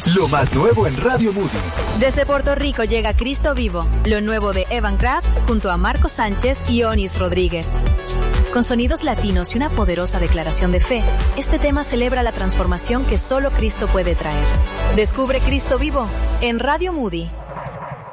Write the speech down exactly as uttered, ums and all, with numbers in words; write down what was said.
Lo más nuevo en Radio Moody. Desde Puerto Rico llega Cristo Vivo, lo nuevo de Evan Kraft junto a Marco Sánchez y Onis Rodríguez. Con sonidos latinos y una poderosa declaración de fe, este tema celebra la transformación que solo Cristo puede traer. Descubre Cristo Vivo en Radio Moody.